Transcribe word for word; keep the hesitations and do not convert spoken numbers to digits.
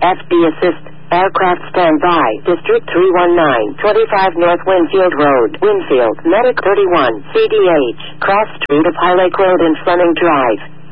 F D assist. Aircraft standby. District three one nine, twenty-five North Winfield Road. Winfield. Medic thirty-one. C D H. Cross Street of High Lake Road and Fleming Drive.